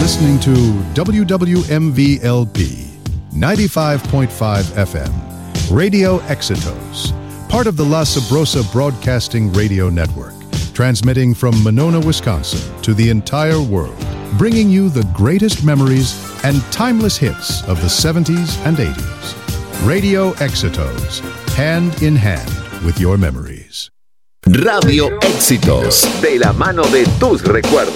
listening to WWMV-LP 95.5 FM, Radio Éxitos, part of the La Sabrosa Broadcasting Radio Network, transmitting from Monona, Wisconsin to the entire world, bringing you the greatest memories and timeless hits of the 70s and 80s. Radio Éxitos, hand in hand with your memories. Radio Éxitos, de la mano de tus recuerdos.